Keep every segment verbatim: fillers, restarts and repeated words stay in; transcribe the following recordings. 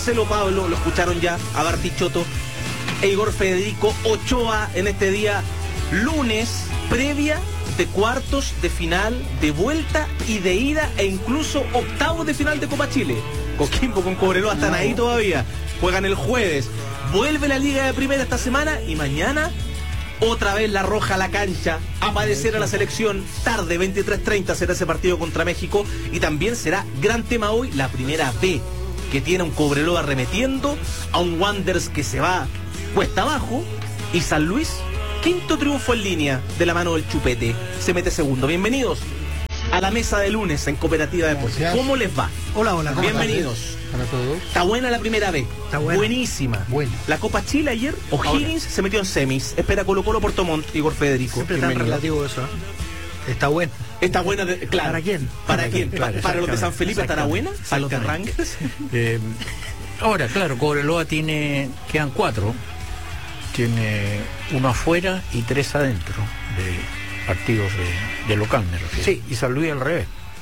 Marcelo Pablo, lo escucharon ya, a Bartichotto, e Igor Federico Ochoa en este día lunes, previa de cuartos de final, de vuelta y de ida, e incluso octavos de final de Copa Chile. Coquimbo con Cobreloa están ahí todavía, juegan el jueves, vuelve la Liga de Primera esta semana y mañana otra vez la Roja a la cancha, a padecer a la selección. Tarde, veintitrés treinta será ese partido contra México, y también será gran tema hoy la Primera B, que tiene un Cobreloa arremetiendo a un Wanderers que se va cuesta abajo, y San Luis, quinto triunfo en línea de la mano del Chupete, se mete segundo. Bienvenidos a la mesa de lunes en Cooperativa Deportes. ¿Cómo les va? Hola, hola. Bienvenidos. Hola a todos. Está buena la Primera B. Está buena. Buenísima. Buena. La Copa Chile ayer, O'Higgins se metió en semis. Espera Colo Colo Puerto Montt, Igor Federico. Siempre tan relativo eso, ¿eh? Está buena. Está buena, de, claro. ¿Para quién? ¿Para, ¿Para quién? Claro, ¿Para los de San Felipe estará buena? ¿Para los de Rangers? Eh, ahora, claro, Cobreloa tiene, quedan cuatro. Tiene uno afuera y tres adentro de partidos de, de local, me refiero. Sí. Y San Luis al revés.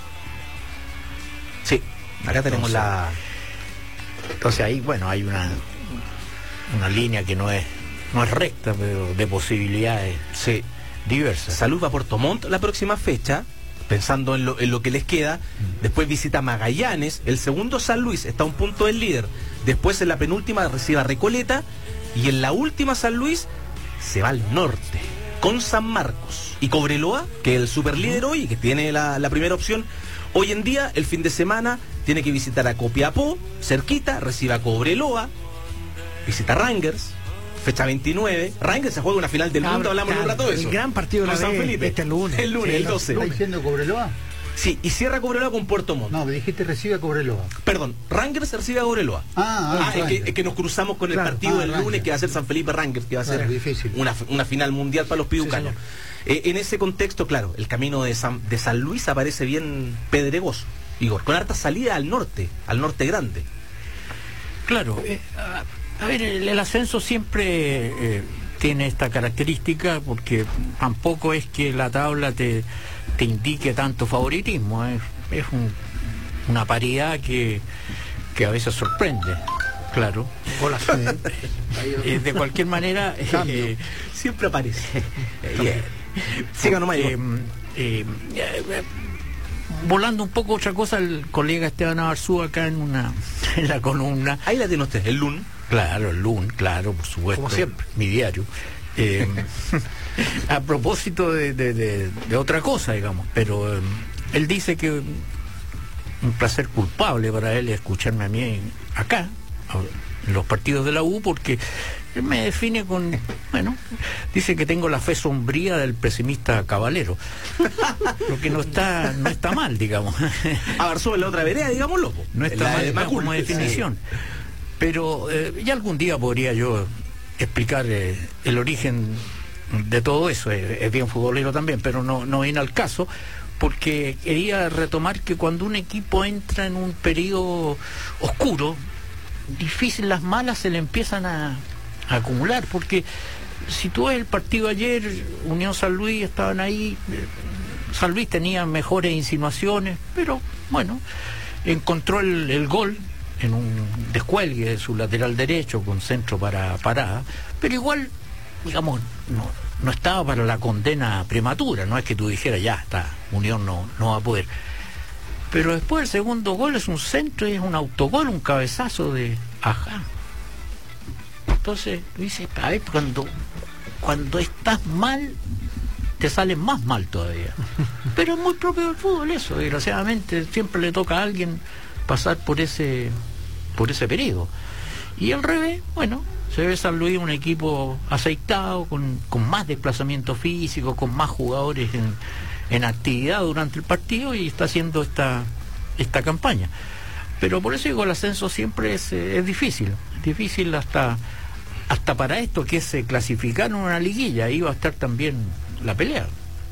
Sí. Acá tenemos Entonces, la... Entonces ahí, bueno, hay una una línea que no es no es recta, pero de posibilidades Sí. diversas. Salud va a Puerto Montt la próxima fecha, pensando en lo, en lo que les queda. Después visita Magallanes. El segundo, San Luis, está a un punto del líder. Después, en la penúltima, recibe a Recoleta. Y en la última, San Luis se va al norte con San Marcos. Y Cobreloa, que es el superlíder hoy y que tiene la, la primera opción, hoy en día, el fin de semana, tiene que visitar a Copiapó, cerquita, recibe a Cobreloa, visita a Rangers, fecha veintinueve. Rangers se juega una final del mundo, hablamos en un rato de eso. El gran partido de la Con San B, Felipe. este lunes. El lunes, Sí, el no, doce. ¿Estás diciendo Cobreloa? Sí, y cierra Cobreloa con Puerto Montt. No, me dijiste recibe a Cobreloa. Perdón, Rangers recibe a Cobreloa. Ah, ah, Ah, es, que, Rangers. es que nos cruzamos con el Claro. partido Ah, del lunes, Rangers. que va a ser San Felipe Rangers, que va a Claro, ser difícil. una, una final mundial para los piducaños. Sí, eh, en ese contexto, claro, el camino de San, de San Luis aparece bien pedregoso, Igor, con harta salida al norte, al norte grande. Claro, eh, a, a ver, el, el ascenso siempre eh, tiene esta característica, porque tampoco es que la tabla te, te indique tanto favoritismo, es, es un, una paridad que, que a veces sorprende, claro. Hola. Eh, de cualquier manera, eh, Siempre aparece. Eh, Siga nomás, eh, Igor. eh, eh, volando un poco otra cosa, el colega Esteban Abarzú acá en una en la columna. Ahí la tiene usted, el lunes. Claro, el lunes, claro, por supuesto. Como siempre. Mi diario. Eh, a propósito de, de, de, de otra cosa, digamos, pero eh, él dice que un placer culpable para él escucharme a mí acá, en los partidos de la U, porque él me define con, bueno, dice que tengo la fe sombría del pesimista cabalero, lo que no está no está mal, digamos. Abarzú en la otra vereda, digámoslo. po. No está La mal de como Macul. definición. Pero eh, ya algún día podría yo explicar eh, el origen de todo eso. Eh, es bien futbolero también, pero no, no viene al caso, porque quería retomar que cuando un equipo entra en un periodo oscuro, difícil, las malas se le empiezan a, a acumular, porque si tú ves el partido ayer, Unión San Luis, estaban ahí, eh, San Luis tenía mejores insinuaciones, pero bueno, encontró el, el gol en un descuelgue de su lateral derecho con centro para parada, pero igual, digamos, no, no estaba para la condena prematura, no es que tú dijeras, ya está, Unión no, no va a poder. Pero después el segundo gol es un centro y es un autogol, un cabezazo de ajá. Entonces, dices, a ver, cuando, cuando estás mal, te sales más mal todavía. Pero es muy propio del fútbol eso, desgraciadamente, siempre le toca a alguien pasar por ese por ese periodo. Y al revés, bueno, se ve San Luis un equipo aceitado, con, con más desplazamiento físico, con más jugadores en, en actividad durante el partido, y está haciendo esta esta campaña. Pero por eso digo, el ascenso siempre es, es difícil, difícil hasta hasta para esto, que es clasificar en una liguilla, ahí va a estar también la pelea.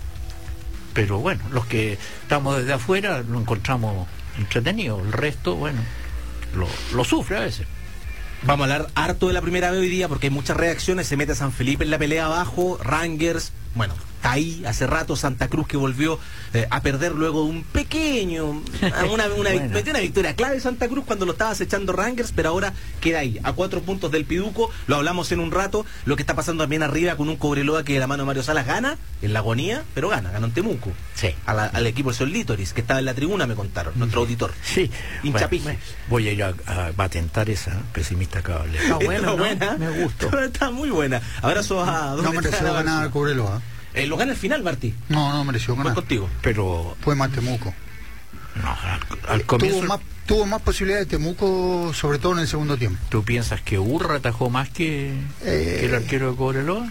Pero bueno, los que estamos desde afuera lo encontramos entretenido, el resto, bueno, lo, lo sufre a veces. Vamos a hablar harto de la Primera B hoy día, porque hay muchas reacciones. Se mete San Felipe en la pelea abajo, Rangers, bueno, está ahí hace rato. Santa Cruz que volvió eh, a perder luego de un pequeño, una, una, bueno. metió una victoria clave Santa Cruz cuando lo estaba acechando Rangers, pero ahora queda ahí, a cuatro puntos del Piduco. Lo hablamos en un rato, lo que está pasando también arriba con un Cobreloa que de la mano de Mario Salas gana en la agonía, pero gana, ganó en Temuco. Sí. A la, al equipo de Sol Litoris, que estaba en la tribuna, me contaron, nuestro auditor. Sí. Hinchapija. Bueno, voy a ir a, a patentar esa ¿eh? pesimista cable. Está buena, Está ¿no? buena. Me gustó. Está muy buena. Abrazo a... No mereció ganar Cobreloa. Eh, lo gana al final, Martí. No, no mereció Voy ganar. contigo. Pero Fue más Temuco. no, al, al comienzo Tuvo más, tuvo más posibilidades de Temuco, sobre todo en el segundo tiempo. ¿tú piensas que Urra atajó más que, Eh. que el arquero de Cobreloa?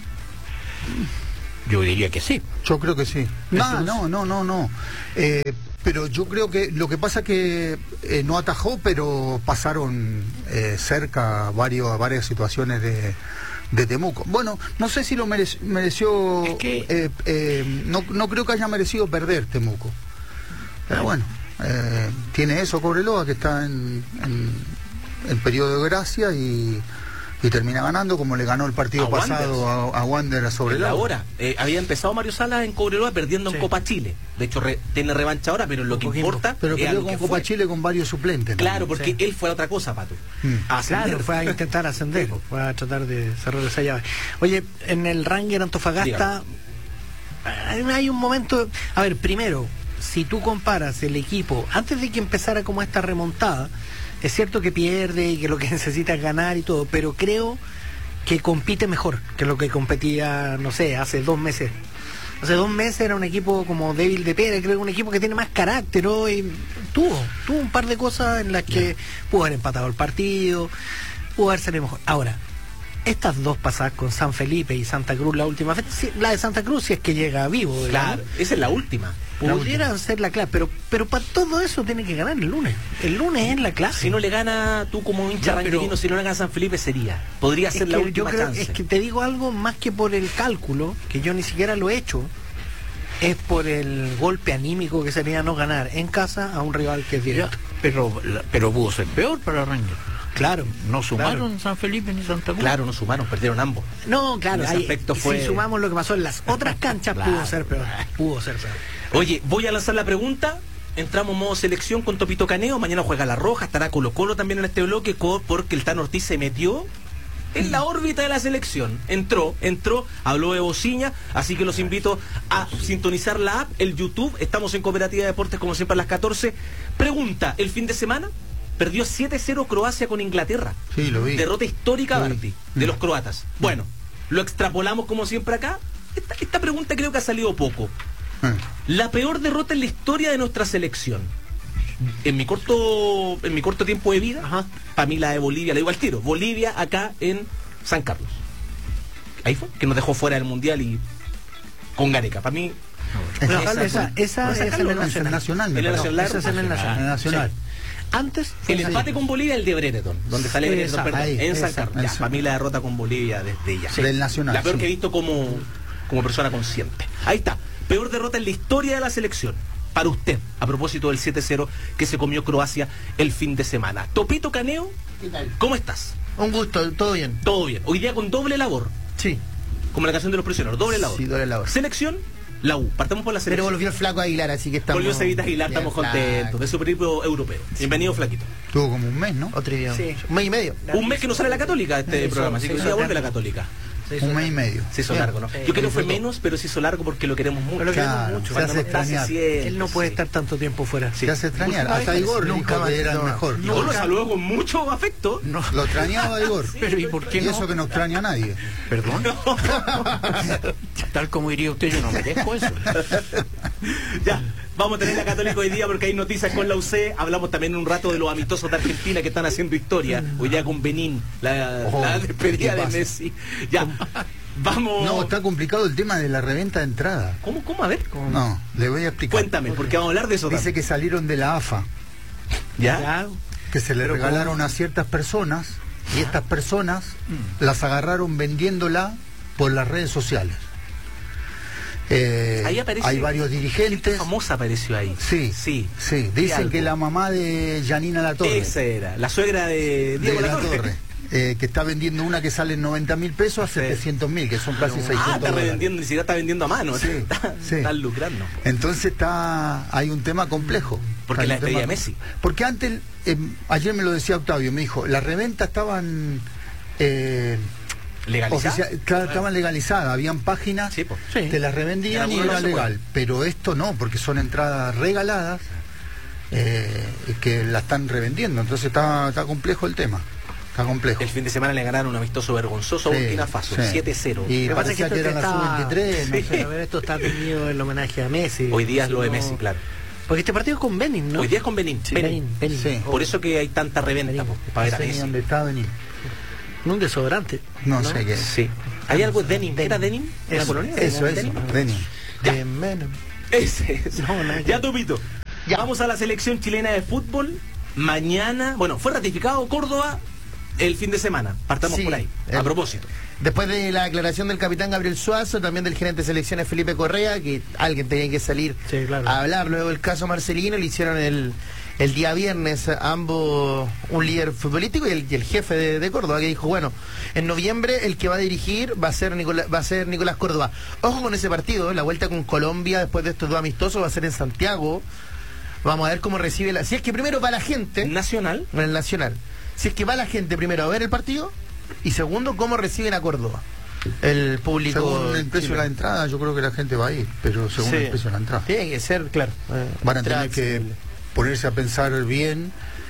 Yo diría que sí. Yo creo que sí. No, Entonces- no, no, no, no. Eh, pero yo creo que lo que pasa que eh, no atajó, pero pasaron eh, cerca varios, varias situaciones de, de Temuco. Bueno, no sé si lo merec- mereció. Es que- eh, eh, no, no creo que haya merecido perder Temuco. Pero bueno, eh, tiene eso Cobreloa, que está en, en, en periodo de gracia y, y termina ganando, como le ganó el partido A pasado a, a Wander sobre En la hora. Eh, había empezado Mario Salas en Cobreloa perdiendo Sí. en Copa Chile. De hecho, re- tiene revancha ahora, pero lo que poquito. importa Pero es a perdió lo con que Copa fue. Chile con varios suplentes. Claro, porque Sí. él fue a otra cosa, Pato. Mm. A ascender. Claro, fue a intentar ascender, fue a tratar de cerrar esa llave. Oye, en el Ranger Antofagasta eh, hay un momento, a ver, primero, si tú comparas el equipo, antes de que empezara como esta remontada, es cierto que pierde y que lo que necesita es ganar y todo, pero creo que compite mejor que lo que competía, no sé, hace dos meses. Hace dos meses era un equipo como débil de pera, creo que un equipo que tiene más carácter hoy. Tuvo, tuvo un par de cosas en las que pudo haber empatado el partido, pudo haber salido mejor. Ahora, estas dos pasadas con San Felipe y Santa Cruz, la última vez, sí, la de Santa Cruz si es que llega vivo, digamos, Claro, esa es la última. pudieran ser la clave, pero pero para todo eso tiene que ganar el lunes. El lunes es la clave. Si no le gana tú como hincha Ya, pero- rangerino, si no le gana San Felipe sería. Podría Es ser que la yo última creo, chance. es que te digo algo más que por el cálculo, que yo ni siquiera lo he hecho, es por el golpe anímico que sería no ganar en casa a un rival que es Ya, directo. pero, la- pero pudo ser peor para Rangers. Claro. No sumaron Claro. San Felipe ni Santa Cruz. Claro, no sumaron, perdieron ambos. No, claro, En ese ahí, aspecto fue- si sumamos lo que pasó en las otras canchas, Claro. pudo ser peor. Pudo ser peor. Oye, voy a lanzar la pregunta. Entramos modo selección con Topito Caneo. Mañana juega La Roja, estará Colo Colo también en este bloque, co- porque el Tano Ortiz se metió en la órbita de la selección. Entró, entró, habló de Bociña, así que los invito a sintonizar la app, el YouTube. Estamos en Cooperativa de Deportes, como siempre, a las catorce. Pregunta, ¿el fin de semana? Perdió siete cero Croacia con Inglaterra. Sí, lo vi. Derrota histórica, Lo vi. Barty, de los croatas. Bueno, lo extrapolamos como siempre acá. Esta, esta pregunta creo que ha salido poco. Eh. La peor derrota en la historia de nuestra selección. En mi corto, en mi corto tiempo de vida, para mí la de Bolivia, le digo al tiro, Bolivia acá en San Carlos. Ahí fue, que nos dejó fuera del Mundial y con Gareca. Para mí, Bueno, esa esa, fue- esa esa es es en la el Es el Nacional. Nacional, me En el parece. Nacional. Esa es en el En Nacional. el Nacional. Sí. Antes fue el en empate con Bolivia, el de Brereton, donde sale Sí, Brereton, esa, perdón, ahí, en San esa, Carlos. Ya, esa. para mí la derrota con Bolivia desde ya. Del Nacional, La peor sí. que he visto como, como persona consciente. Ahí está. Peor derrota en la historia de la selección. Para usted, a propósito del siete cero que se comió Croacia el fin de semana. Topito Caneo, ¿Qué tal? ¿cómo estás? Un gusto, todo bien. Todo bien. Hoy día con doble labor, Sí. como la canción de los prisioneros, doble labor. Sí, doble labor. Selección, la U. Partamos por la Pero selección. volvió el flaco Aguilar, así que estamos... Volvió Cevita Aguilar, Bien, estamos flaco. contentos de su periplo europeo. Bienvenido, flaquito. Tuvo como un mes, ¿no? Otro idioma. Sí. Un mes y medio. Un mes que no sale la Católica este Sí, programa, así sí, que hoy sí, día sí. vuelve la Católica. Un mes y medio. Se hizo Bien. largo, ¿no? Sí, Yo creo que fue disfrutó. menos, pero se hizo largo porque lo queremos mucho. Pero lo queremos Claro, mucho. se Cuando hace no está, se extrañar. siente, Él no puede sí. estar tanto tiempo fuera. Sí. Se hace extrañar. Nunca Hasta más- Igor nunca dijo más que era el no. mejor. Yo lo saludo con mucho afecto. No, Lo extrañaba Igor. pero ¿y por qué Y no? eso que no extraña a nadie. Perdón. Tal como diría usted, yo no merezco eso. Ya, vamos a tener la Católica hoy día porque hay noticias con la U C. Hablamos también un rato de los amistosos de Argentina que están haciendo historia. Hoy día con Benín, la, Oh, la despedida ¿qué de pasa? Messi. Ya, vamos. No, está complicado el tema de la reventa de entrada. ¿Cómo, cómo? A ver. No, le voy a explicar. Cuéntame, porque vamos a hablar de eso. Dice también. que salieron de la A F A, ¿Ya? Ya. que se le Pero regalaron a ciertas personas y estas personas las agarraron vendiéndola por las redes sociales. Eh, Ahí aparece. hay varios dirigentes. Famosa apareció ahí. Sí, Sí. sí. Vi Dicen algo. que la mamá de Janina Latorre. Esa era, la suegra de Diego de La Torre. eh, que está vendiendo una que sale en noventa mil pesos a Sí. setecientos mil, que son casi Ah, seiscientos está dólares. revendiendo, ni siquiera está vendiendo a mano. Sí, está, sí. Están lucrando. Entonces está hay un tema complejo. Porque Hay la un despedida tema- de Messi. Porque antes, eh, ayer me lo decía Octavio, me dijo, las reventas estaban... Eh, ¿Legalizado? oficia- claro, estaban legalizadas, habían páginas Sí, po. Sí. que las revendían Y y ahora era no se legal, pero esto no, porque son entradas regaladas eh, que la están revendiendo, entonces está, está complejo el tema, está complejo. El fin de semana le ganaron un amistoso vergonzoso a Sí, Burkina Faso, sí. siete cero. Y Lo que pasa es que parecía esto que era la está- sub veintitrés, no Sí, sé. a ver, esto está tenido el homenaje a Messi. Hoy día es lo de No- Messi, claro. Porque este partido es con Benin, ¿no? Hoy día es con Benin. Sí, Benin. Benin, Benin. Sí. Por eso que hay tanta reventa, Benin. po, para ver a No sé ni Messi. dónde está Benin. Un desodorante. No, sé qué es. Sí. ¿Hay algo de Denim? ¿Era Denim? ¿En la Eso, colonia? Eso, eso, ¿Denim? Benin. Ya. De Menem. Ese es. No, nada que Ya, ver. Topito. Ya. Vamos a la selección chilena de fútbol. Mañana, bueno, fue ratificado Córdoba el fin de semana. Partamos Sí, por ahí. el- A propósito. Después de la aclaración del capitán Gabriel Suazo, también del gerente de selecciones Felipe Correa, que alguien tenía que salir Sí, claro. a hablar luego del caso Marcelino, le hicieron el, el día viernes a ambos, un líder futbolístico y el, y el jefe de, de Córdoba, que dijo, bueno, en noviembre el que va a dirigir va a ser Nicolás, va a ser Nicolás Córdoba. Ojo con ese partido, la vuelta con Colombia después de estos dos amistosos va a ser en Santiago. Vamos a ver cómo recibe la... Si es que primero va la gente... Nacional. En el Nacional. Si es que va la gente primero a ver el partido y segundo, cómo reciben a Córdoba el público. Según el precio de la chileno. entrada, yo creo que la gente va a ir, pero según Sí. el precio de la entrada. Tiene que ser, claro. eh, Van a entrada tener que accesible. ponerse a pensar bien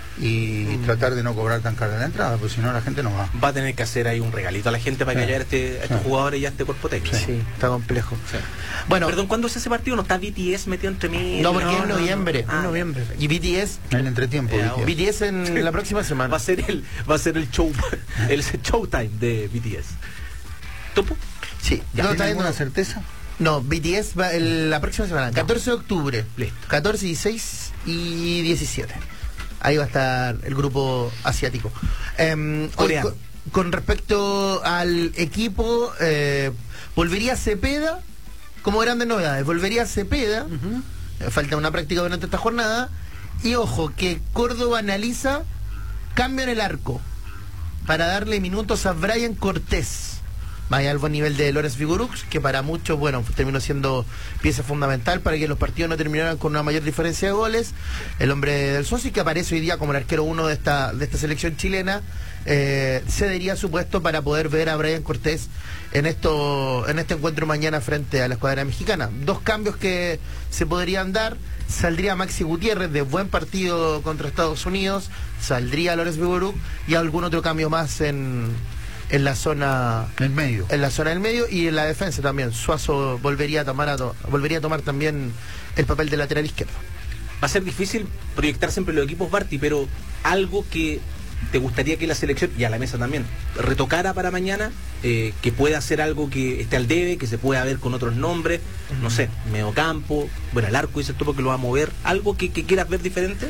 y tratar de no cobrar tan cara la entrada, porque si no la gente no va. Va a tener que hacer ahí un regalito a la gente para Sí. que haya este, a estos Sí. jugadores y a este cuerpo técnico. Sí, está complejo. Sí. Bueno, Perdón, ¿cuándo es ese partido? ¿No está B T S metido entre mí? no, porque es en noviembre. Ah, en noviembre. Y B T S, En el entretiempo. Eh, ¿viste? B T S en la próxima semana. Va a ser el, va a ser el show, el showtime de B T S. ¿Topo? Sí. ¿Ya No, tiene está alguna viendo- certeza? No, B T S va el- la próxima semana, catorce de octubre. Listo. catorce, dieciséis y diecisiete. Ahí va a estar el grupo asiático. Em, hoy, Coreano. con, con respecto al equipo, eh, volvería Cepeda como grandes novedades. Volvería Cepeda, eh, falta una práctica durante esta jornada. Y ojo, que Córdoba analiza cambio en el arco para darle minutos a Brian Cortés. Vaya al buen nivel de Lorenz Vigorux, que para muchos, bueno, terminó siendo pieza fundamental para que los partidos no terminaran con una mayor diferencia de goles. El hombre del Sosi, que aparece hoy día como el arquero uno de esta, de esta selección chilena, eh, cedería su puesto para poder ver a Brian Cortés en esto, en este encuentro mañana frente a la escuadra mexicana. Dos cambios que se podrían dar. Saldría Maxi Gutiérrez de buen partido contra Estados Unidos, saldría Lorenz Vigorux y algún otro cambio más en, en la zona En el medio. en la zona del medio y en la defensa también. Suazo volvería a tomar a to- volvería a tomar también el papel de lateral izquierdo. Va a ser difícil proyectar siempre los equipos, Barty, pero algo que te gustaría que la selección, y a la mesa también, retocara para mañana, eh, que pueda hacer algo que esté al debe, que se pueda ver con otros nombres, no sé, mediocampo, bueno, el arco dices tú porque lo va a mover, algo que, que quieras ver diferente.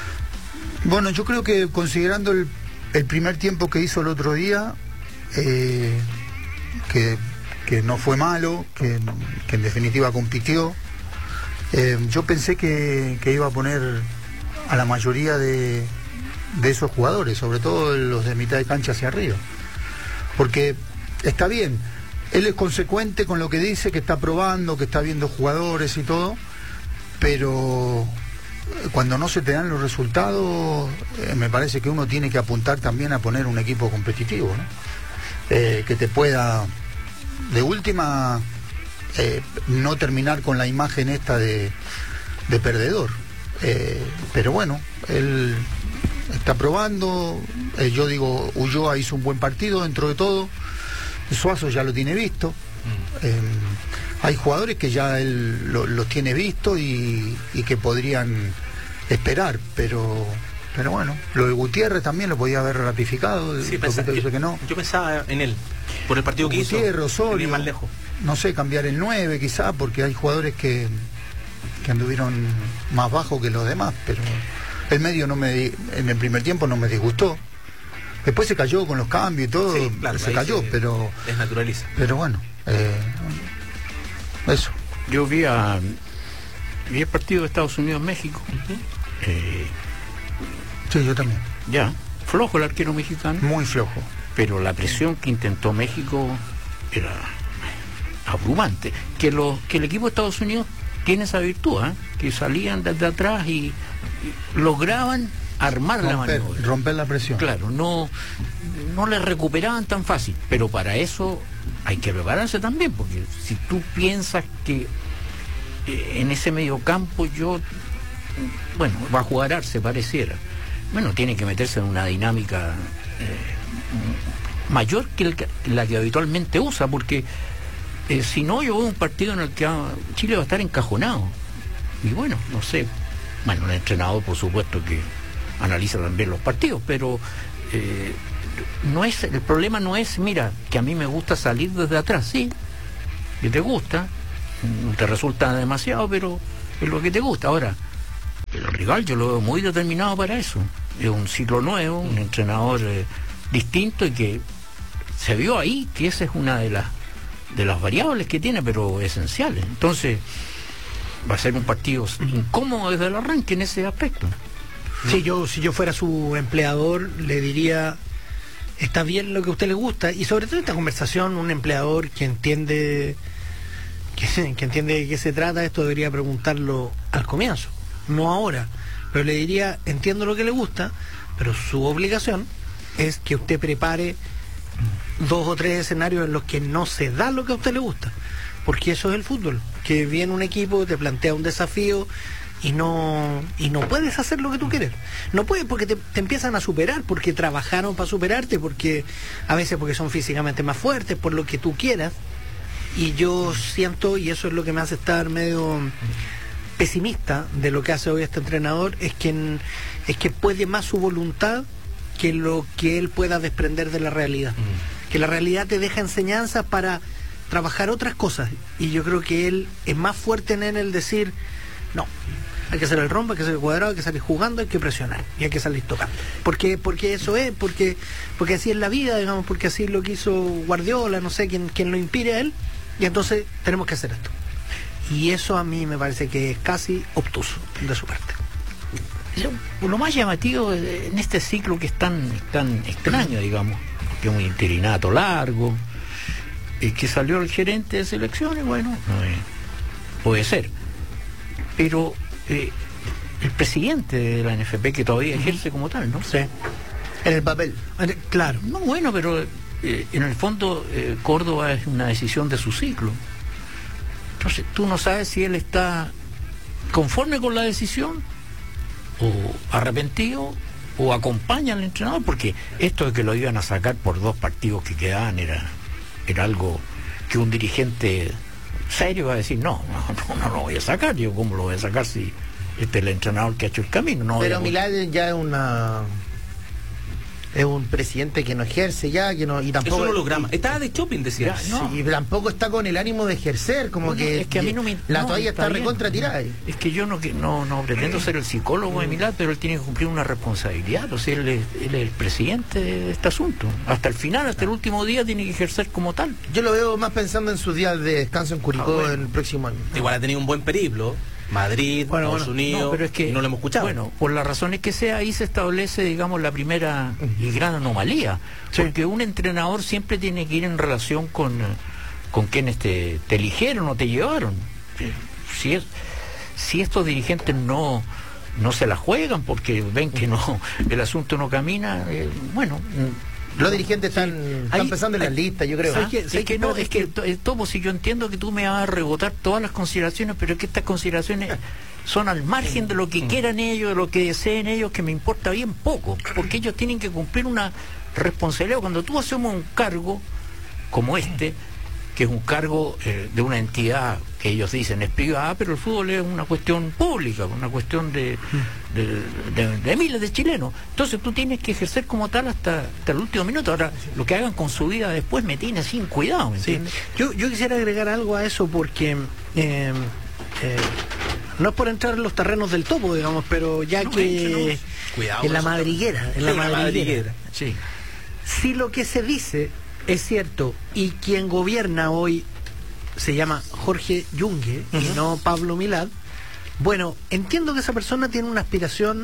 Bueno, yo creo que considerando el, el primer tiempo que hizo el otro día, eh, que, que no fue malo, que, que en definitiva compitió, eh, yo pensé que, que iba a poner a la mayoría de, de esos jugadores, sobre todo los de mitad de cancha hacia arriba. Porque está bien, él es consecuente con lo que dice, que está probando, que está viendo jugadores y todo, pero cuando no se te dan los resultados, eh, me parece que uno tiene que apuntar también a poner un equipo competitivo, ¿no? Eh, que te pueda, de última, eh, no terminar con la imagen esta de, de perdedor. Eh, pero bueno, él está probando, eh, yo digo, Ulloa hizo un buen partido dentro de todo, Suazo ya lo tiene visto. Eh, hay jugadores que ya él lo- los tiene visto y, y que podrían esperar, pero pero bueno, lo de Gutiérrez también lo podía haber ratificado. Sí, el pensaba- Topito dice yo, que no. yo pensaba en él, por el partido que hizo, Gutiérrez, sin ir Osorio, más lejos. no sé, cambiar el nueve quizá, porque hay jugadores que, que anduvieron más bajo que los demás, pero el medio no me di- en el primer tiempo no me disgustó. Después se cayó con los cambios y todo, Sí, claro, se ahí cayó, se pero desnaturaliza. pero bueno, eh, eso. Yo vi, a, vi el partido de Estados Unidos-México. Eh, Sí, yo también. ya, flojo el arquero mexicano. Muy flojo. Pero la presión que intentó México era abrumante. Que, lo, que el equipo de Estados Unidos tiene esa virtud, ¿eh? Que salían desde atrás y, y lograban armar romper, la maniobra. Romper la presión. Claro, no, no le recuperaban tan fácil. Pero para eso hay que prepararse también, porque si tú piensas que eh, en ese mediocampo yo, bueno, va a jugar Arce, pareciera. Bueno, tiene que meterse en una dinámica eh, mayor que, el, que la que habitualmente usa, porque eh, si no, yo veo un partido en el que ah, Chile va a estar encajonado. Y bueno, no sé, bueno, el entrenador por supuesto que analiza también los partidos, pero eh, no es, el problema no es, mira, que a mí me gusta salir desde atrás, sí, que te gusta, no te resulta demasiado, pero es lo que te gusta. Ahora, el rival yo lo veo muy determinado para eso. Es un ciclo nuevo, un entrenador eh, distinto, y que se vio ahí que esa es una de las de las variables que tiene, pero esenciales. Entonces va a ser un partido incómodo desde el arranque en ese aspecto. Sí, yo, si yo fuera su empleador, le diría, está bien lo que a usted le gusta, y sobre todo esta conversación, un empleador que entiende que, que entiende de qué se trata, esto debería preguntarlo al comienzo, no ahora, pero le diría, entiendo lo que le gusta, pero su obligación es que usted prepare dos o tres escenarios en los que no se da lo que a usted le gusta, porque eso es el fútbol, que viene un equipo, te plantea un desafío y no y no puedes hacer lo que tú quieres, no puedes, porque te, te empiezan a superar, porque trabajaron para superarte, porque a veces porque son físicamente más fuertes, por lo que tú quieras. Y yo siento, y eso es lo que me hace estar medio pesimista de lo que hace hoy este entrenador, es que es que puede más su voluntad que lo que él pueda desprender de la realidad, mm. que la realidad te deja enseñanzas para trabajar otras cosas, y yo creo que él es más fuerte en el decir, no, hay que hacer el rombo, hay que hacer el cuadrado, hay que salir jugando, hay que presionar y hay que salir tocando, porque porque eso es, porque porque así es la vida, digamos, porque así es lo que hizo Guardiola, no sé quién, quién lo inspire a él, y entonces tenemos que hacer esto, y eso a mí me parece que es casi obtuso de su parte. Lo más llamativo en este ciclo que es tan, tan extraño, digamos, que es un interinato largo, y que salió el gerente de selecciones, bueno, eh, puede ser, pero eh, el presidente de la N F P, que todavía ejerce como tal, ¿no? Sí. En el papel. Claro. No, bueno, pero eh, en el fondo eh, Córdoba es una decisión de su ciclo. Entonces tú no sabes si él está conforme con la decisión, o arrepentido, o acompaña al entrenador, porque esto de que lo iban a sacar por dos partidos que quedaban era, era algo que un dirigente serio va a decir, no, no, no, no lo voy a sacar, yo cómo lo voy a sacar si este es el entrenador que ha hecho el camino. No, pero a... Milad ya es una es un presidente que no ejerce ya, que no, y tampoco es un holograma, estaba de shopping, decía. Ya, no. Sí, y tampoco está con el ánimo de ejercer, como bueno, que es que a mí no me, la no, toalla está, está recontra tirada. Es que yo no, que no, no pretendo ser el psicólogo de Milad, pero él tiene que cumplir una responsabilidad, o sea, él es, él es el presidente de este asunto. Hasta el final, hasta el último día tiene que ejercer como tal. Yo lo veo más pensando en sus días de descanso en Curicó, ah, bueno, el próximo año. Igual ha tenido un buen periplo. Madrid, bueno, Estados bueno, Unidos, no, pero es que, y no lo hemos escuchado. Bueno, por las razones que sea, ahí se establece, digamos, la primera y gran anomalía. Sí. Porque un entrenador siempre tiene que ir en relación con, con quienes te, te eligieron o te llevaron. Si, es, si estos dirigentes no, no se la juegan porque ven que no el asunto no camina, eh, bueno... Los dirigentes están, sí. están ahí, pensando en las listas, yo creo. ¿Ah? Que, es que no, es que el Topo, si yo entiendo que tú me vas a rebotar todas las consideraciones, pero es que estas consideraciones son al margen de lo que quieran ellos, de lo que deseen ellos, que me importa bien poco, porque ellos tienen que cumplir una responsabilidad. Cuando tú asumes un cargo como este, que es un cargo eh, de una entidad que ellos dicen es privada, pero el fútbol es una cuestión pública, una cuestión de, de, de, de miles de chilenos. Entonces tú tienes que ejercer como tal hasta, hasta el último minuto. Ahora, lo que hagan con su vida después me tiene sin cuidado, ¿me entiendes? Sí. Yo, yo quisiera agregar algo a eso porque eh, eh, no es por entrar en los terrenos del Topo, digamos, pero ya no, que no. Cuidado, en la madriguera, en la madriguera, madriguera. Sí. Si lo que se dice es cierto y quien gobierna hoy se llama Jorge Yungue, uh-huh, y no Pablo Milad, bueno, entiendo que esa persona tiene una aspiración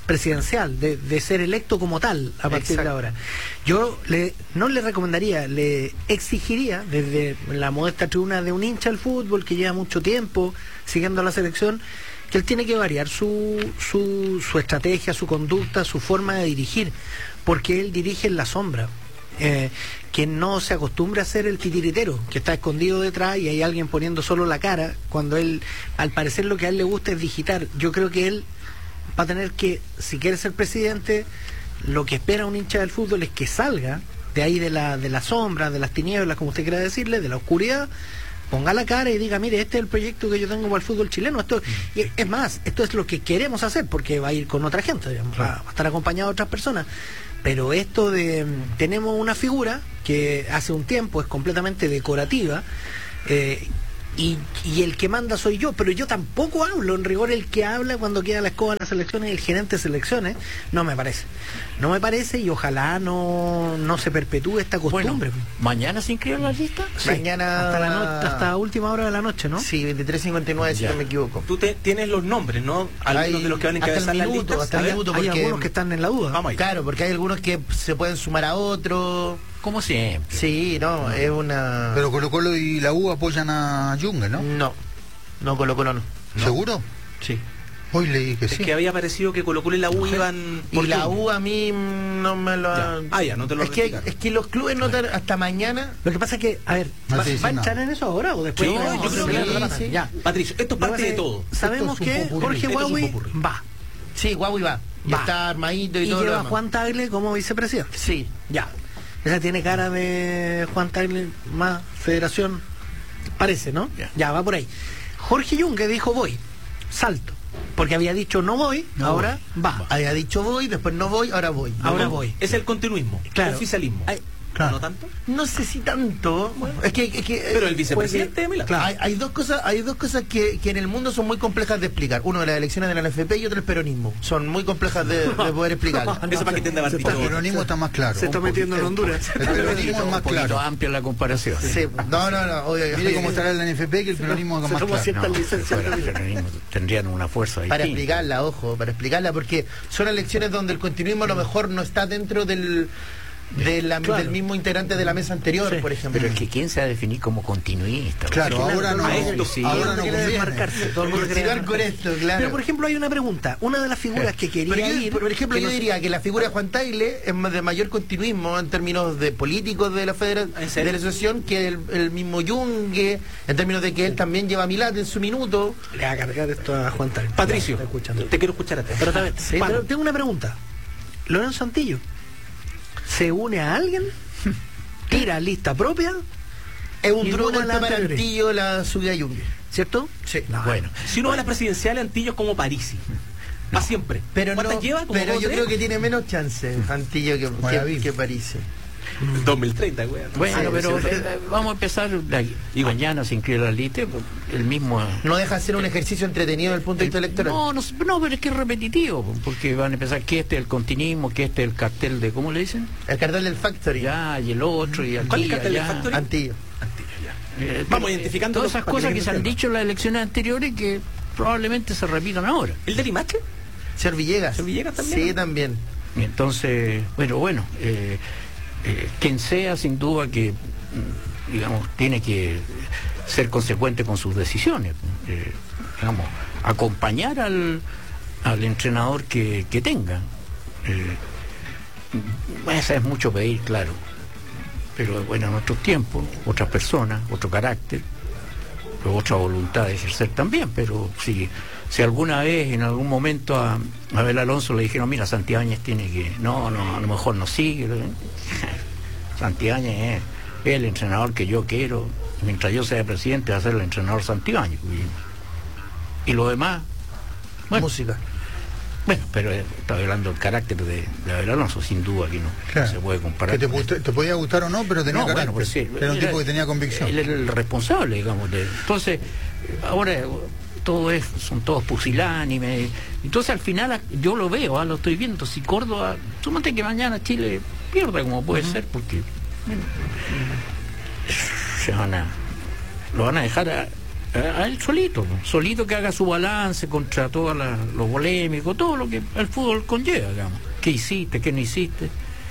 presidencial, de, de ser electo como tal a partir Exacto. de ahora. Yo le, no le recomendaría, le exigiría desde la modesta tribuna de un hincha del fútbol que lleva mucho tiempo siguiendo a la selección, que él tiene que variar su, su, su estrategia, su conducta, su forma de dirigir, porque él dirige en la sombra. Eh, que no se acostumbre a ser el titiritero, que está escondido detrás y hay alguien poniendo solo la cara, cuando él, al parecer lo que a él le gusta es digitar. Yo creo que él va a tener que, si quiere ser presidente, lo que espera un hincha del fútbol es que salga de ahí de la, de la sombra, de las tinieblas, como usted quiera decirle, de la oscuridad, ponga la cara y diga, mire, este es el proyecto que yo tengo para el fútbol chileno. Esto, y es más, esto es lo que queremos hacer, porque va a ir con otra gente, digamos, va a estar acompañado de otras personas. Pero esto de, tenemos una figura que hace un tiempo es completamente decorativa, eh, y, y el que manda soy yo, pero yo tampoco hablo, en rigor el que habla cuando queda la escoba en las elecciones, el gerente de selecciones, no me parece. No me parece y ojalá no, no se perpetúe esta costumbre. Bueno, ¿mañana se inscribe en la lista? Sí, Mañana hasta la no, hasta última hora de la noche, ¿no? Sí, veintitrés cincuenta y nueve, si Ya. no me equivoco. Tú te, tienes los nombres, ¿no? Algunos Hay- de los que van a hasta el encabezar las minuto, listas. hasta A el ver, minuto. Hay porque- algunos que están en la duda. Vamos ahí. Claro, porque hay algunos que se pueden sumar a otro. Como siempre. Sí, no, es una... Pero Colo Colo y la U apoyan a Junge, ¿no? No, no, Colo Colo no. ¿Seguro? Sí. Hoy leí que Es sí. que había parecido que Colo Colo y la U iban... Y por la turno. U a mí mm, no me lo ha... Ya. Ah, ya, no te lo es que, ratificaron. es que los clubes no te- hasta mañana... Lo que pasa es que, a ver, No ¿va, te dice va a nada. entrar en eso ahora o después? Sí, No, yo creo sí, que sí, sí, sí. sí. Ya. Patricio, esto es Lo que parte de pasa todo. es que Sabemos Esto es un que popurrí. Jorge Esto es un Huawei popurrí. va. Sí, Huawei va. Y Va. está armadito y, Y todo lo lleva a demás. Juan Tagle como vicepresidente. Sí. Ya. Esa tiene cara de Juan Tagle más federación. Parece, ¿no? Ya. Ya, va por ahí. Jorge Junge dijo voy. Salto. Porque había dicho no voy, No ahora va. Había dicho voy, después no voy, ahora voy. Ahora No, voy. Es el continuismo, Claro. oficialismo. Ay, claro. ¿No tanto? No sé si tanto. Es que, es que Pero el vicepresidente de Milán. Claro. hay, hay dos cosas, hay dos cosas que, que en el mundo son muy complejas de explicar. Uno, las elecciones de la N F P y otro, el peronismo. Son muy complejas de, de poder explicar. Eso para que entienda se Martín. El peronismo está más claro. Se está metiendo en Honduras. El peronismo es Un más poquito claro. amplia la comparación. Sí, no, no, no. Oye, Mire cómo estará la N F P, que el peronismo es se más tomó claro. cierta No, licencia. fuera el peronismo tendrían una fuerza Para distinta. explicarla, ojo, para explicarla, porque son elecciones donde el continuismo a lo mejor no está dentro del, de la- Claro. del mismo integrante de la mesa anterior, Sí. por ejemplo. Pero es que ¿quién se va a definir como continuista? Claro, Claro, ahora no, a esto sí. ahora no quiere conviene. desmarcarse, todo el mundo quiere Continuar con desmarcarse. esto, claro. Pero por ejemplo hay una pregunta. Una de las figuras que quería Pero yo, ir, por ejemplo, que yo no sé- diría que la figura de Juan Tagle es más de mayor continuismo en términos de políticos de la federación, ¿En de serio? la asociación, que el, el mismo Junge, en términos de que él también lleva a Milán en su minuto. le va a cargar esto a Juan Tagle. Patricio, Está escuchando. te quiero escuchar a ti. Pero, también- Sí, pero pero- tengo una pregunta. Lorenzo Antillo, ¿se une a alguien? ¿Tira lista propia? Es un Y duro una golpe la para anterior. Antillo la subida a Junge. ¿Cierto? Sí. No, Bueno, Si uno va a las presidenciales, Antillo es como Parisi. Va siempre. Pero, no, ¿Cuántas lleva? ¿Como pero dos, yo tres? creo que tiene menos chance Antillo que, Maraví. que, que París. dos mil treinta, güey. bueno, Sí, pero sí. eh, vamos a empezar. la- Y mañana se inscribe la lista. El mismo. No deja de ser un ejercicio entretenido desde el punto de vista electoral. No, no, no, pero es que es repetitivo, porque van a empezar que este es el continuismo, que este es el cartel de, ¿cómo le dicen? El cartel del Factory. Ya, y el otro, y aquí, ¿Cuál es el cartel del allá. Factory? Antillo. Eh, Vamos pero, identificando todas los- esas para que cosas la que se gente han sepa. dicho en las elecciones anteriores que probablemente se repitan ahora. ¿El de Limache? Ser Villegas. Ser Villegas también, Sí, ¿no? también. Y entonces, bueno, bueno, eh, eh, quien sea, sin duda que, mm, digamos, tiene que ser consecuente con sus decisiones. Eh, digamos, acompañar al, al entrenador que, que tenga. Eh, esa es mucho pedir, claro. Pero bueno, en otros tiempos, otras personas, otro carácter, otra voluntad de ejercer también, pero si, si alguna vez, en algún momento a a Abel Alonso le dijeron, mira, Santibáñez tiene que, no, no, a lo mejor no sigue, Santibáñez es el entrenador que yo quiero, mientras yo sea presidente va a ser el entrenador Santibáñez, y, y lo demás, bueno, Música. bueno, pero eh, estaba hablando del carácter de, de Abel Alonso, sin duda que no, Claro. no se puede comparar. Que te, con gust- te podía gustar o no, pero tenía no, carácter. bueno, pues sí. Era un Era- tipo que tenía convicción. Él era el responsable, digamos. De, entonces, ahora eh, todo es, son todos pusilánimes. Entonces, al final, a- yo lo veo, ah, lo estoy viendo. Si Córdoba, súmate que mañana Chile pierda, como puede ser, porque bueno, se van a, lo van a dejar a- a él solito, ¿no? Solito que haga su balance contra todos los polémicos, todo lo que el fútbol conlleva, digamos. ¿Qué hiciste, qué no hiciste?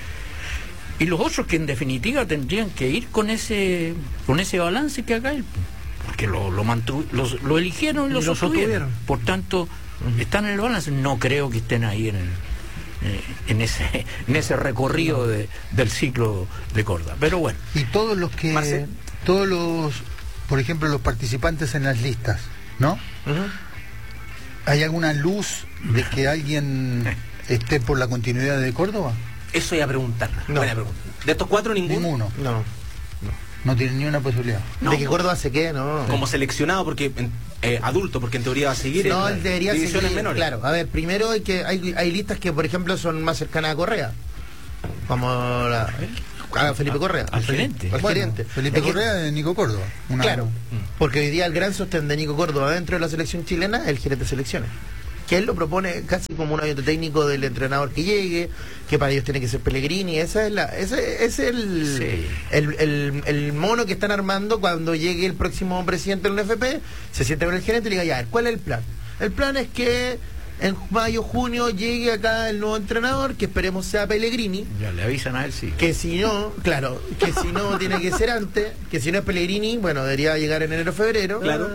Y los otros que en definitiva tendrían que ir con ese con ese balance que haga él, porque lo lo, mantu lo, lo eligieron y lo, y lo sostuvieron. Por tanto, uh-huh. están en el balance. No creo que estén ahí en el eh, en ese en ese recorrido de, del ciclo de Córdoba. Pero bueno. Y todos los que Marcel. todos los, por ejemplo, los participantes en las listas, ¿no? Uh-huh. ¿Hay alguna luz de que alguien esté por la continuidad de Córdoba? Eso iba a preguntar. No. Buena pregunta. ¿De estos cuatro ninguno? Ninguno. No. No, no tiene ni una posibilidad. No. ¿De que Córdoba se quede? No. Como seleccionado, porque eh, adulto, porque en teoría va a seguir no, en él debería divisiones seguir, menores. Claro, a ver, primero hay que hay, hay listas que, por ejemplo, son más cercanas a Correa. Como la... a Felipe Correa. Al gerente. Al bueno, gerente. Felipe que, Correa de Nico Córdoba. Una... Claro, porque hoy día el gran sostén de Nico Córdoba dentro de la selección chilena es el gerente de selecciones. Que él lo propone casi como un ayuntamiento técnico del entrenador que llegue, que para ellos tiene que ser Pellegrini. Esa es la, ese es el, sí. el, el, el mono que están armando cuando llegue el próximo presidente del N F P, se siente con el gerente y le diga, ya, ¿cuál es el plan? El plan es que en mayo, junio llegue acá el nuevo entrenador, que esperemos sea Pellegrini. Ya le avisan a él, sí. Que si no, claro, que si no tiene que ser antes, que si no es Pellegrini, bueno, debería llegar en enero o febrero. Claro.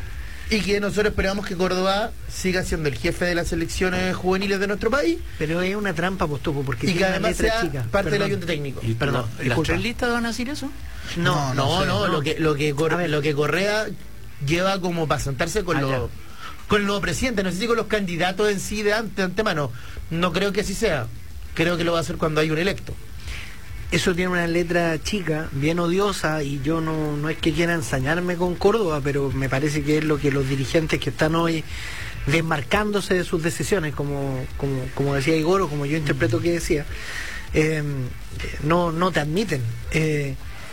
Y que nosotros esperamos que Córdoba siga siendo el jefe de las selecciones juveniles de nuestro país. Pero es una trampa, Postupo, porque y que tiene además una letra sea chica. parte Perdón. del ayuntamiento técnico. Y, perdón, no, ¿las tres listas van a decir eso? No, no, no, no, no, lo que lo que Cor ver, lo que Correa lleva como para sentarse con ah, los con el nuevo presidente, no sé si con los candidatos en sí de, ante, de antemano. No creo que así sea. Creo que lo va a hacer cuando hay un electo. Eso tiene una letra chica, bien odiosa, y yo no, no es que quiera ensañarme con Córdoba, pero me parece que es lo que los dirigentes que están hoy desmarcándose de sus decisiones, como, como, como decía Igor, o como yo interpreto que decía, eh, no, no te admiten. Eh,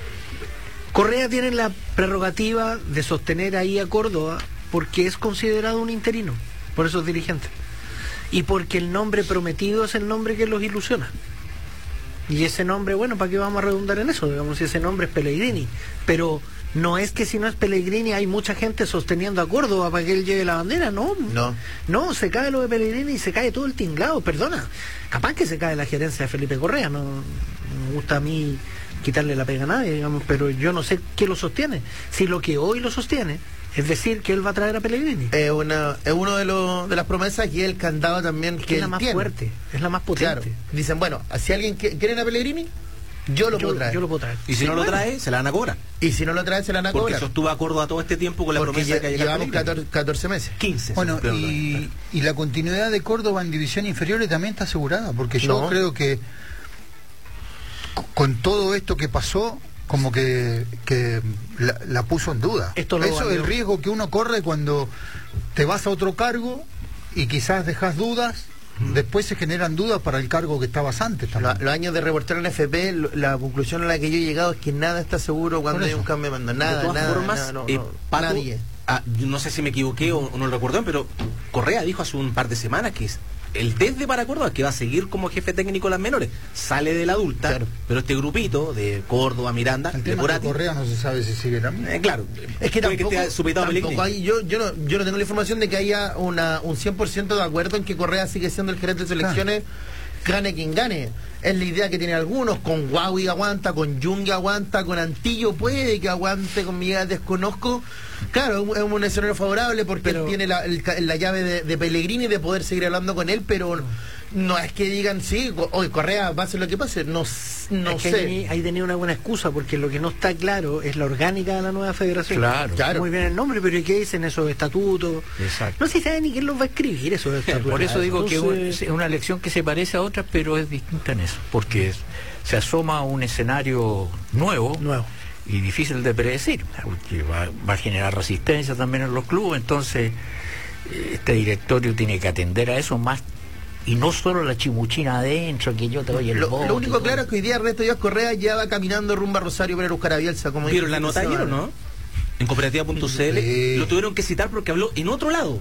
Correa tiene la prerrogativa de sostener ahí a Córdoba porque es considerado un interino por esos dirigentes, y porque el nombre prometido es el nombre que los ilusiona. Y ese nombre, bueno, ¿para qué vamos a redundar en eso? Digamos, si ese nombre es Pellegrini. Pero no es que si no es Pellegrini hay mucha gente sosteniendo a Córdoba para que él lleve la bandera, no. No. No, se cae lo de Pellegrini y se cae todo el tinglado, perdona. Capaz que se cae la gerencia de Felipe Correa, no, no me gusta a mí quitarle la pega a nadie, digamos, pero yo no sé qué lo sostiene. Si lo que hoy lo sostiene es decir que él va a traer a Pellegrini. Es una es uno de los de las promesas y el candado también es que, que es la más tiene. fuerte, es la más potente. Claro. Dicen, bueno, si alguien que, quiere a Pellegrini, yo lo yo, puedo traer. Yo lo puedo traer. Y si sí, no bueno. lo trae, se la van a cobrar. Y si no lo trae, se la van a Porque cobrar. sostuvo a Córdoba todo este tiempo con la Porque promesa que ha llegado. llevamos catorce meses. quince. Bueno, y, y la continuidad de Córdoba en división inferiores también está asegurada, porque yo no. creo que con todo esto que pasó, como que, que la, la puso en duda. Esto lo Eso es valió. el riesgo que uno corre cuando te vas a otro cargo y quizás dejas dudas, mm. después se generan dudas para el cargo que estabas antes también. Los, los años de reportero en F P, lo, la conclusión a la que yo he llegado es que nada está seguro cuando hay un cambio de mando. Nada, de todas nada, formas, nada, no, eh, no, Paco, nadie. Ah, no sé si me equivoqué o, o no lo recuerdo, pero Correa dijo hace un par de semanas que es el desde para Córdoba, que va a seguir como jefe técnico de las menores, sale de la adulta, claro. pero este grupito de Córdoba, Miranda, el de tema Porati, de Correa no se sabe si sigue también. eh, claro, Es que puede tampoco, esté supeditado a tampoco Pellegrini. hay, yo, yo, no, yo no tengo la información de que haya una, un cien por ciento de acuerdo en que Correa sigue siendo el gerente de selecciones, claro. Gane quien gane. Es la idea que tienen algunos, con Huawei aguanta, con Jung aguanta, con Antillo puede que aguante, con Miguel desconozco. Claro, es un, es un escenario favorable porque pero, él tiene la, el, la llave de, de Pellegrini de poder seguir hablando con él, pero no, no es que digan, sí, hoy Correa va a hacer lo que pase, no, no es que sé. Ahí, ahí tenía una buena excusa, porque lo que no está claro es la orgánica de la nueva federación. Claro, claro. Muy bien el nombre, pero ¿y qué dicen esos estatutos? Exacto. No se sabe ni quién los va a escribir esos estatutos. Por eso digo Entonces, que es una elección que se parece a otras, pero es distinta en eso, porque es, se asoma a un escenario nuevo, nuevo. y difícil de predecir, porque va, va a generar resistencia también en los clubes, entonces este directorio tiene que atender a eso más, y no solo la chimuchina adentro, que yo te doy el Lo, voto, lo único todo. claro es que hoy día Ernesto Díaz Correa ya va caminando rumbo a Rosario para buscar a Bielsa. Como ¿Vieron la nota ayer o no? En cooperativa punto c l Sí. lo tuvieron que citar porque habló en otro lado.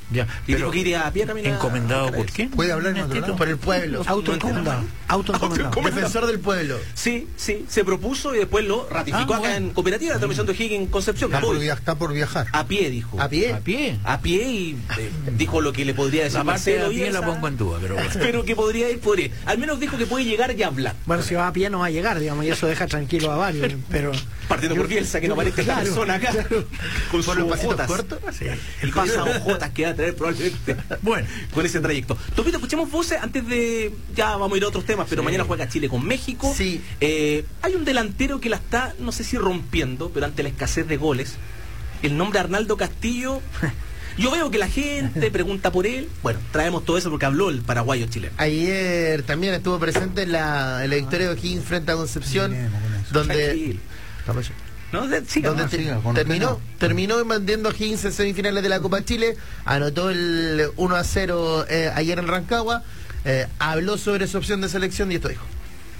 Ya, y dijo que iría a pie también. ¿Encomendado por qué? ¿Puede hablar en otro lado? Por el pueblo. Autoencomendado. Autoencomendado. Defensor del pueblo. Sí, sí, se propuso y después lo ratificó Ah, acá bueno. en Cooperativa, la transmisión de Higgins en Concepción. Está por, Voy. via- está por viajar. A pie, dijo. ¿A pie? A pie. A pie y eh, dijo lo que le podría decir La parte de Marcelo a pie Bielsa, la pongo en duda, pero bueno. pero que podría ir, podría ir. Al menos dijo que puede llegar y hablar. Bueno, si va a pie no va a llegar, digamos, y eso deja tranquilo a varios, pero... Partiendo por Bielsa, que no aparezca esta Claro, persona acá. claro. Con ¿Por sus los pasitos ojotas. cortos? Sí. El paso a ojotas que va a traer probablemente. Bueno. Con ese trayecto. Topito, escuchemos voces antes de... Ya vamos a ir a otros temas, pero Sí. mañana juega Chile con México. Sí. Eh, hay un delantero que la está, no sé si rompiendo, pero ante la escasez de goles. El nombre Arnaldo Castillo. Yo veo que la gente pregunta por él. Bueno, traemos todo eso porque habló el paraguayo chileno. Ayer también estuvo presente en la, en la victoria de O'Higgins frente a Concepción, Miremos con eso. donde, Tranquilo. ¿No? De- siga, donde no, te- siga, con terminó, pena. terminó manteniendo a O'Higgins en semifinales de la Copa Chile, anotó el uno a cero eh, ayer en Rancagua, eh, habló sobre su opción de selección y esto dijo.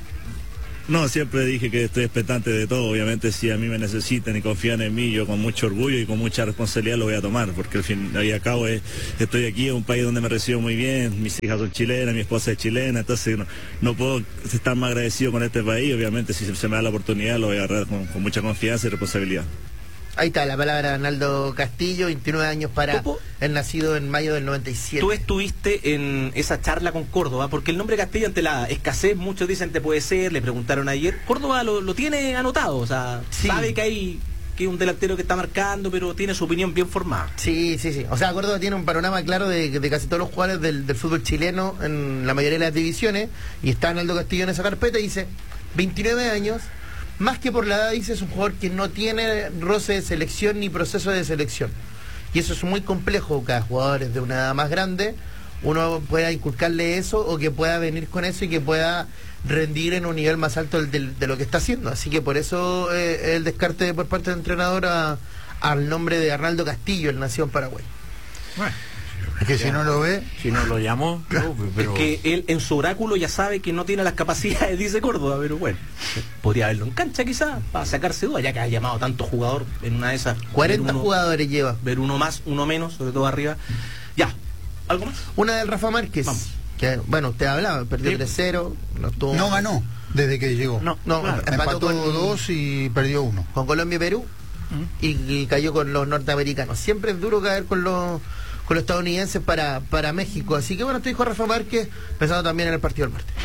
No, siempre dije que estoy expectante de todo. Obviamente, si a mí me necesitan y confían en mí, yo con mucho orgullo y con mucha responsabilidad lo voy a tomar, porque al fin y al cabo es- estoy aquí en un país donde me recibo muy bien, mis hijas son chilenas, mi esposa es chilena, entonces no, no puedo estar más agradecido con este país. Obviamente, si se, se me da la oportunidad, lo voy a agarrar con, con mucha confianza y responsabilidad. Ahí está la palabra de Arnaldo Castillo, veintinueve años para Topo. el nacido en mayo del noventa y siete. Tú estuviste en esa charla con Córdoba, porque el nombre Castillo ante la escasez, muchos dicen te puede ser, le preguntaron ayer. Córdoba lo, lo tiene anotado, o sea, Sí. sabe que hay que un delantero que está marcando, pero tiene su opinión bien formada. Sí, sí, sí. O sea, Córdoba tiene un panorama claro de, de casi todos los jugadores del, del fútbol chileno en la mayoría de las divisiones. Y está Arnaldo Castillo en esa carpeta y dice, veintinueve años, más que por la edad, dice, es un jugador que no tiene roce de selección ni proceso de selección. Y eso es muy complejo, cada jugador es de una edad más grande, uno pueda inculcarle eso o que pueda venir con eso y que pueda rendir en un nivel más alto del- del- de lo que está haciendo. Así que por eso eh, el descarte por parte del entrenador a- al nombre de Arnaldo Castillo, el nacido en Paraguay. Bueno, Es que si no lo ve, si no lo llamó, no, pero... Es que él en su oráculo ya sabe que no tiene las capacidades, dice Córdoba, pero bueno, podría verlo en cancha quizás, para sacarse duda, ya que ha llamado tanto jugador en una de esas. cuarenta ver uno- jugadores lleva. Ver uno más, uno menos, sobre todo arriba. Ya, ¿algo más? Una del Rafa Márquez, Vamos. que bueno, usted hablaba, perdió Sí. tres cero, no, tuvo- no ganó desde que llegó. No, no, claro. empató Empató con, dos y perdió uno. con Colombia y Perú y, y cayó con los norteamericanos. Siempre es duro caer con los con los estadounidenses para, para México. Así que bueno, esto dijo Rafa Márquez, pensando también en el partido del martes.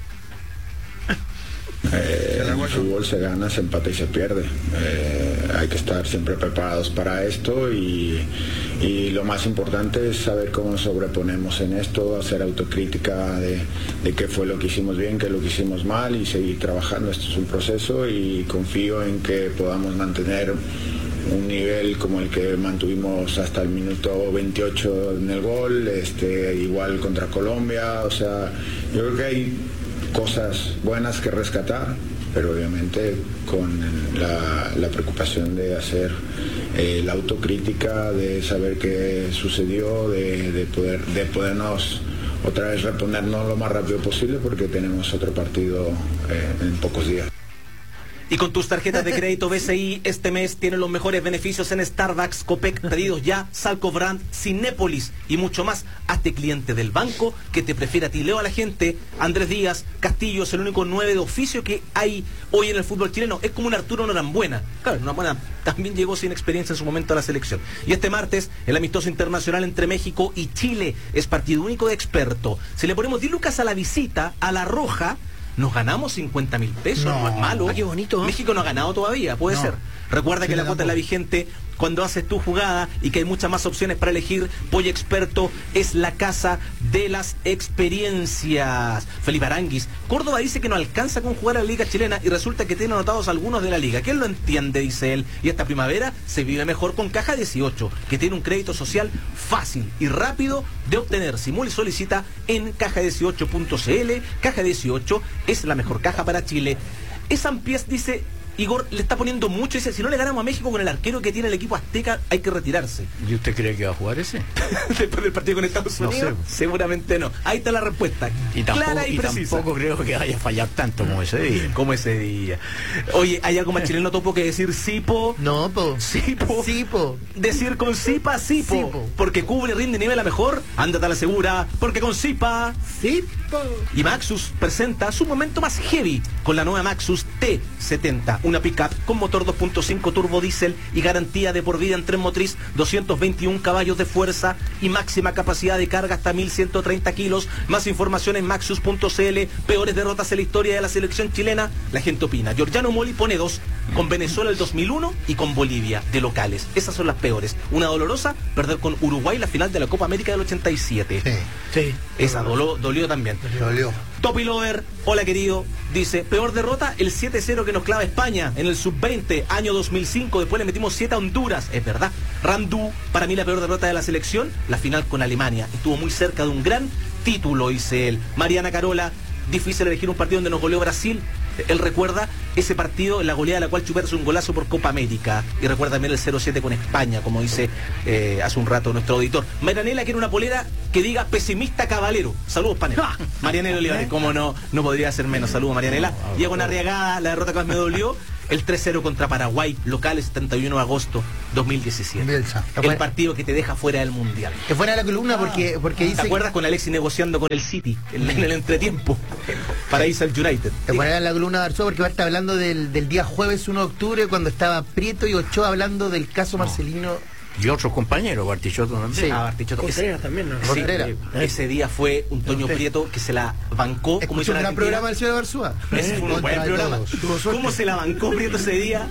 Eh, en el fútbol se gana, se empata y se pierde. Eh, hay que estar siempre preparados para esto y, y lo más importante es saber cómo nos sobreponemos en esto, hacer autocrítica de, de qué fue lo que hicimos bien, qué lo que hicimos mal y seguir trabajando. Esto es un proceso y confío en que podamos mantener un nivel como el que mantuvimos hasta el minuto veintiocho en el gol, este, igual contra Colombia. O sea, yo creo que hay cosas buenas que rescatar, pero obviamente con la, la preocupación de hacer eh, la autocrítica, de saber qué sucedió, de, de poder de podernos otra vez reponernos lo más rápido posible porque tenemos otro partido eh, en pocos días. Y con tus tarjetas de crédito B C I, este mes tienes los mejores beneficios en Starbucks, Copec, pedidos ya, Salco Brand, Cinépolis y mucho más. Hazte cliente del banco que te prefiere a ti. Leo a la gente, Andrés Díaz Castillo es el único nueve de oficio que hay hoy en el fútbol chileno. Es como un Arturo Norambuena. Claro, Norambuena también llegó sin experiencia en su momento a la selección. Y este martes, el amistoso internacional entre México y Chile es partido único de experto. Si le ponemos diez lucas a la visita, a la roja, nos ganamos cincuenta mil pesos, no, No. es malo. Ah, qué bonito, ¿eh? México no ha ganado todavía, puede No. ser. Recuerda que Sí, la le cuota es la damos. vigente cuando haces tu jugada y que hay muchas más opciones para elegir. Pollo Experto es la casa de las experiencias. Felipe Aranguis, Córdoba dice que no alcanza con jugar a la Liga Chilena y resulta que tiene anotados algunos de la Liga. ¿Quién lo entiende? Dice él. Y esta primavera se vive mejor con Caja dieciocho, que tiene un crédito social fácil y rápido de obtener. Simula y solicita en caja dieciocho punto c l. Caja dieciocho es la mejor caja para Chile. Esan Pies dice: Igor le está poniendo mucho, dice, si no le ganamos a México con el arquero que tiene el equipo azteca, hay que retirarse. ¿Y usted cree que va a jugar ese? Después del partido con Estados No Unidos, sé. seguramente no. Ahí está la respuesta, Y tampoco, clara y, y precisa. tampoco creo que vaya a fallar tanto como ese día. Como ese día. Oye, ¿hay algo más chileno, Topo, que decir Sipo? No, po. Sipo. Sipo. Decir con Sipa, Sipo. Sipo. Porque cubre, rinde y nivela mejor. Ándate a la segura. Porque con Sipa. Sipo. Y Maxus presenta su momento más heavy con la nueva Maxus T setenta, una pickup con motor dos punto cinco turbo diésel y garantía de por vida en tren motriz, doscientos veintiún caballos de fuerza y máxima capacidad de carga hasta mil ciento treinta kilos. Más información en maxus punto c l. Peores derrotas en la historia de la selección chilena, la gente opina. Giorgiano Moli pone dos, con Venezuela el dos mil uno y con Bolivia de locales. Esas son las peores. Una dolorosa, perder con Uruguay la final de la Copa América del ochenta y siete. Sí, Sí. Esa doló, dolió también. dolió. Topi Lover, hola querido, dice, peor derrota, el siete cero que nos clava España en el sub veinte, año dos mil cinco, después le metimos siete a Honduras, es verdad. Randu, para mí la peor derrota de la selección, la final con Alemania, estuvo muy cerca de un gran título, dice él. Mariana Carola, difícil elegir un partido donde nos goleó Brasil. Él recuerda ese partido, la goleada de la cual Chupete hizo un golazo por Copa América. Y recuerda también el cero siete con España, como dice eh, hace un rato nuestro auditor. Marianela quiere una polera que diga pesimista cabalero. Saludos, Panela. Marianela Olivares, cómo no, no podría ser menos. Saludos, Marianela. Y con Arriagada, la derrota que más me dolió. El tres cero contra Paraguay, local, setenta y uno de agosto dos mil diecisiete. Bielsa. El partido que te deja fuera del Mundial. Es buena la columna porque, porque ¿Te dice... acuerdas con Alexis negociando con el City en, en el entretiempo para irse al United? Es buena la columna de Arzúa porque va a estar hablando del, del día jueves uno de octubre cuando estaba Prieto y Ochoa hablando del caso Marcelino. Y otros compañeros, Bartichotto también. Sí. Ah, Bartichotto. Contreras también, ¿no? Sí, Contreras. eh, ese día fue un Toño Prieto que se la bancó. Como Escuchó hizo un en gran Argentina. programa del señor Arzúa. Ese fue un buen Contra programa. todos. ¿Cómo se la bancó Prieto ese día?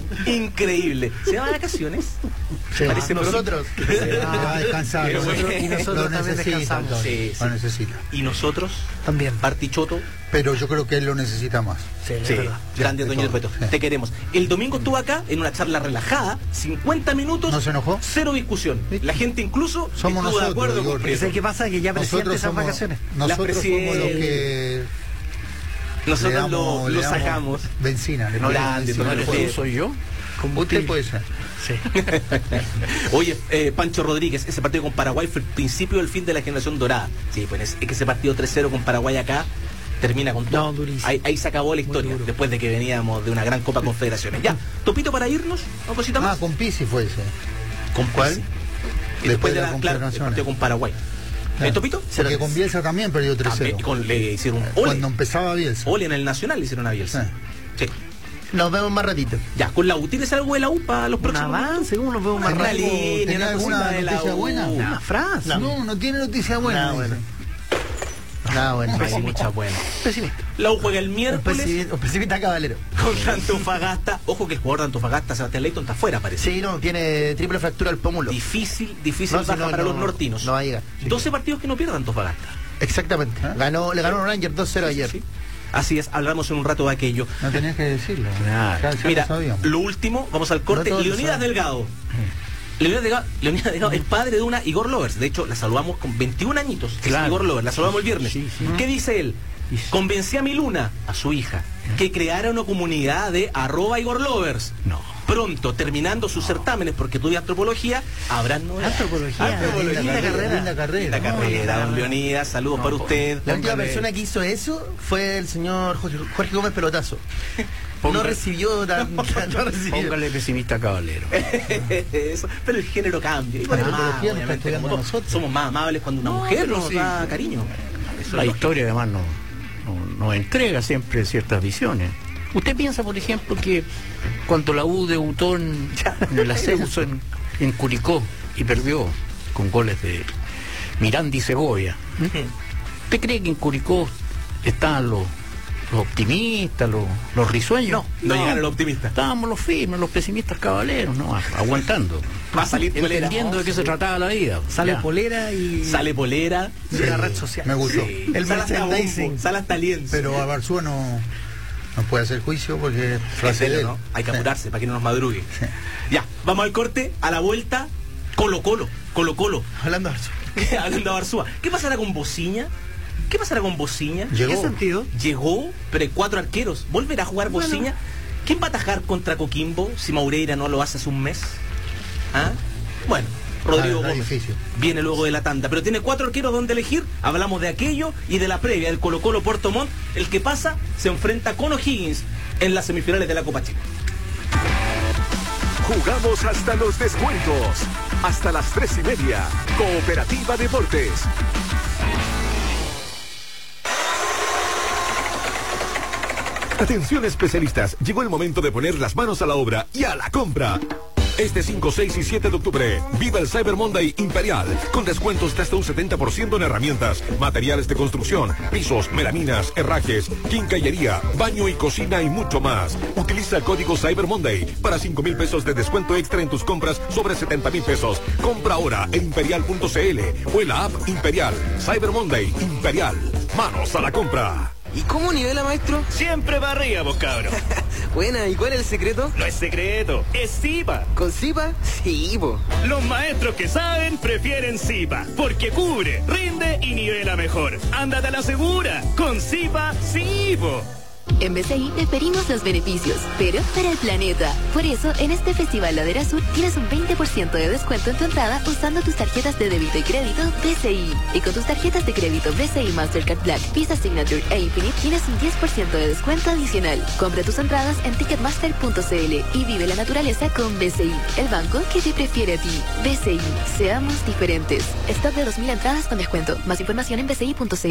Increíble. ¿Se va de vacaciones? Sí. Parece Nosotros. Ah, va a descansar. Qué Nosotros- bueno. Y nosotros lo también necesita, descansamos. Antonio, Sí, sí. lo necesita. Y nosotros, También. Bartichotto. Pero yo creo que él lo necesita más. Sí, es Sí, verdad. grande de Toño todo. Prieto. Sí. Te queremos. El domingo estuvo acá en una charla relajada, cincuenta minutos. ¿No se enojó? Cero discusión. La gente incluso Somos estuvo de nosotros, acuerdo Igor. con Prieto. ¿Sabes qué pasa? Que ya presiente Nosotros esas somos, vacaciones. nosotros La somos los presiente. que Nosotros le damos- lo, le lo damos sacamos. Benzina. le No, ponemos grande, benzina. no ¿No le eres tú, soy yo? Usted puede ser. Sí. Oye, eh, Pancho Rodríguez, ese partido con Paraguay fue el principio del fin de la generación dorada. Sí, pues es, es que ese partido tres cero con Paraguay acá termina con todo. No, durísimo. Ahí, ahí se acabó la historia, duro. después de que veníamos de una gran Copa Confederaciones. Ya, Topito para irnos, una cosita Ah, más. con Pisi fue ese. ¿Con ¿Cuál? Pizzi. Y Después después de de la la, claro, el Confederaciones. partido con Paraguay. Claro. ¿Eh, Topito? Porque con Bielsa también perdió tres cero. También, y con, le hicieron un ole. Cuando empezaba Bielsa. Ole en el Nacional le hicieron a Bielsa. Sí. Nos vemos más ratito. Ya, con la U, ¿tienes algo de la U para los Un próximos minutos? avance, ¿cómo nos vemos más Una rápido? línea, ¿Tenía una alguna cosita de la noticia U. buena? Una frase. No, no tiene noticia buena. Nada dice. bueno. Nada bueno. No hay mucha buena. Pesimista. La U juega el Un miércoles pesimista, un pesimista caballero. contra Antofagasta. Ojo que el jugador de Antofagasta, Sebastián Leighton, está fuera, parece. Sí, no, tiene triple fractura al pómulo. Difícil, difícil No, si baja no, para no, los nortinos. no va a llegar. doce partidos que no pierdan Antofagasta. Exactamente. Ganó, le ganó a Rangers dos cero ayer. Sí. Así es, hablamos en un rato de aquello. No tenías que decirlo. Claro. Ya- ya Mira, lo sabíamos. lo último, vamos al corte. No todos lo Leonidas saben. Delgado. Leonidas Delgado, Leonidas Delgado es padre de una Igor Lovers. De hecho, la saludamos con veintiún añitos. Es Claro. Igor Lovers, la saludamos el viernes. Sí, sí. ¿Qué dice él? Convencí a mi Luna, a su hija, que creara una comunidad de arroba Igor Lovers. No. Pronto, terminando sus certámenes, porque estudia antropología, habrán novedades. Antropología, Antropología. linda carrera. Linda carrera. Linda ¿no? carrera, don Leonidas, saludos para usted. La última Póngale- persona que hizo eso fue el señor Jorge, Jorge Gómez Pelotazo. No Póngale- recibió tan, tan- no recibió. Póngale pesimista caballero. Eso, pero el género cambia. Igual La es más, antropología nos está obviamente, estudiando como a nosotros. somos más amables cuando una No, mujer pero nos sí. da cariño. Eso La es historia además nos no, nos entrega siempre ciertas visiones. ¿Usted piensa, por ejemplo, que cuando la U debutó en, en el ascenso en, en Curicó y perdió con goles de Miranda y Segovia, ¿usted cree que en Curicó están los, los optimistas, los, los risueños? No, no llegaron los optimistas. Estábamos los firmes, los pesimistas caballeros, ¿no? Aguantando. Va a salir polera. Entendiendo de qué se trataba la vida. Sale Ya. polera y Sale polera. de la red social. Me gustó. Sí. El Sale hasta merchandising. bombo, sale hasta lienzo. Pero a Barzúa no, no puede hacer juicio porque es Es frase él, de él. ¿no? Hay que Sí. apurarse para que no nos madrugue. Sí. Ya, vamos al corte, a la vuelta, Colo Colo, Colo Colo. Hablando de eso. Hablando de Barzúa. ¿Qué pasará con Bociña? ¿Qué pasará con Bociña? ¿En Llegó. qué sentido? Llegó, pero hay cuatro arqueros. ¿Volverá a jugar Bueno. Bociña? ¿Quién va a atajar contra Coquimbo si Maureira no lo hace hace un mes? ¿Ah? Bueno, Rodrigo Ah, está Gómez difícil. viene luego de la tanda, pero tiene cuatro arqueros donde elegir. Hablamos de aquello y de la previa, el Colo Colo Puerto Montt. El que pasa se enfrenta con O'Higgins en las semifinales de la Copa Chile. Jugamos hasta los descuentos. Hasta las tres y media. Cooperativa Deportes. Atención especialistas, llegó el momento de poner las manos a la obra y a la compra. Este cinco, seis y siete de octubre, viva el Cyber Monday Imperial, con descuentos de hasta un setenta por ciento en herramientas, materiales de construcción, pisos, melaminas, herrajes, quincallería, baño y cocina y mucho más. Utiliza el código Cyber Monday para cinco mil pesos de descuento extra en tus compras sobre setenta mil pesos. Compra ahora en imperial punto c l o en la app Imperial. Cyber Monday Imperial. Manos a la compra. ¿Y cómo nivela, maestro? Siempre para arriba, vos cabros. Buena, ¿y cuál es el secreto? No es secreto, es Zipa. ¿Con Zipa? Sí, po. Los maestros que saben prefieren Zipa, porque cubre, rinde y nivela mejor. Ándate a la segura, con Zipa, sí, po. En B C I preferimos los beneficios, pero para el planeta. Por eso, en este Festival Ladera Sur tienes un veinte por ciento de descuento en tu entrada usando tus tarjetas de débito y crédito B C I. Y con tus tarjetas de crédito B C I Mastercard Black, Visa Signature e Infinite tienes un diez por ciento de descuento adicional. Compra tus entradas en ticketmaster punto c l y vive la naturaleza con B C I, el banco que te prefiere a ti. B C I, seamos diferentes. Stock de dos mil entradas con descuento. Más información en b c i punto c l.